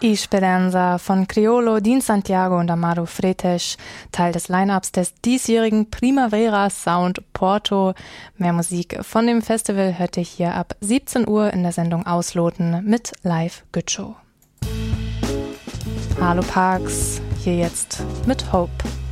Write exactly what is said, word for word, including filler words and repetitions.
Y Speranza von Criollo, Dean Santiago und Amado Fretes, Teil des Line-Ups des diesjährigen Primavera Sound Porto. Mehr Musik von dem Festival hört ihr hier ab siebzehn Uhr in der Sendung Ausloten mit Live Gütschow. Hallo Parks, hier jetzt mit Hope.